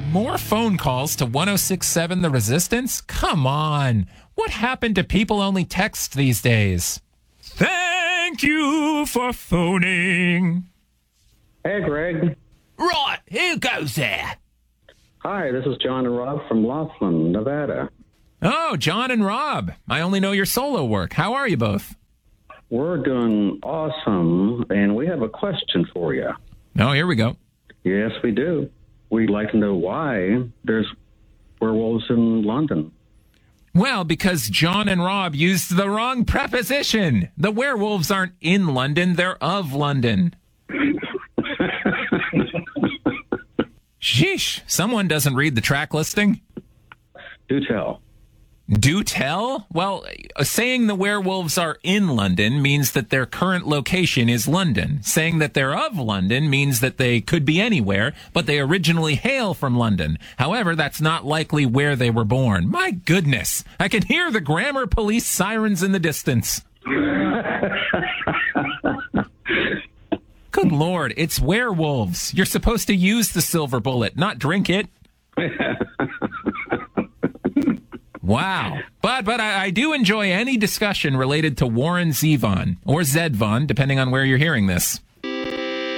More phone calls to 1067 The Resistance? Come on. What happened to people only text these days? Thank you for phoning. Hey, Greg. Right, who goes there? Hi, this is John and Rob from Laughlin, Nevada. Oh, John and Rob. I only know your solo work. How are you both? We're doing awesome, and we have a question for you. Oh, here we go. Yes, we do. We'd like to know why there's werewolves in London. Well, because John and Rob used the wrong preposition. The werewolves aren't in London, they're of London. Sheesh, someone doesn't read the track listing. Do tell. Do tell? Well, saying the werewolves are in London means that their current location is London. Saying that they're of London means that they could be anywhere, but they originally hail from London. However, that's not likely where they were born. My goodness, I can hear the grammar police sirens in the distance. Good Lord, it's werewolves. You're supposed to use the silver bullet, not drink it. Wow. But I do enjoy any discussion related to Warren Zevon, or Zedvon, depending on where you're hearing this.